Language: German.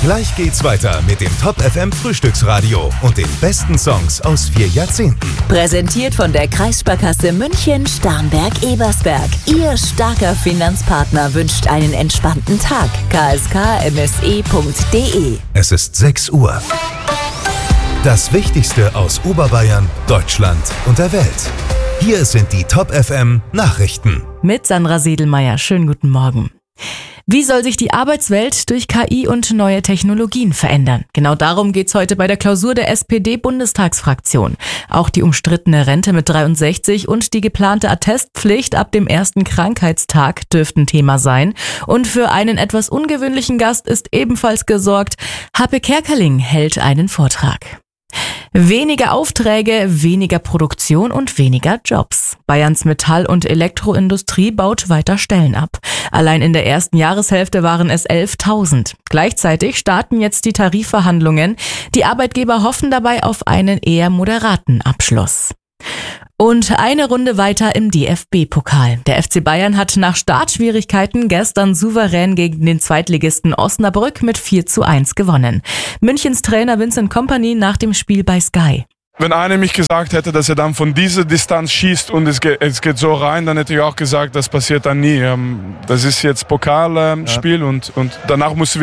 Gleich geht's weiter mit dem Top FM Frühstücksradio und den besten Songs aus 4 Jahrzehnten. Präsentiert von der Kreissparkasse München Starnberg-Ebersberg. Ihr starker Finanzpartner wünscht einen entspannten Tag. kskmse.de. Es ist 6 Uhr. Das Wichtigste aus Oberbayern, Deutschland und der Welt. Hier sind die Top FM Nachrichten. Mit Sandra Sedelmeier. Schönen guten Morgen. Wie soll sich die Arbeitswelt durch KI und neue Technologien verändern? Genau darum geht's heute bei der Klausur der SPD-Bundestagsfraktion. Auch die umstrittene Rente mit 63 und die geplante Attestpflicht ab dem ersten Krankheitstag dürften Thema sein. Und für einen etwas ungewöhnlichen Gast ist ebenfalls gesorgt. Happe Kerkeling hält einen Vortrag. Weniger Aufträge, weniger Produktion und weniger Jobs. Bayerns Metall- und Elektroindustrie baut weiter Stellen ab. Allein in der ersten Jahreshälfte waren es 11.000. Gleichzeitig starten jetzt die Tarifverhandlungen. Die Arbeitgeber hoffen dabei auf einen eher moderaten Abschluss. Und eine Runde weiter im DFB-Pokal. Der FC Bayern hat nach Startschwierigkeiten gestern souverän gegen den Zweitligisten Osnabrück mit 4:1 gewonnen. Münchens Trainer Vincent Kompany nach dem Spiel bei Sky. Wenn einer mich gesagt hätte, dass er dann von dieser Distanz schießt und es geht so rein, dann hätte ich auch gesagt, das passiert dann nie. Das ist jetzt Pokalspiel und danach musst du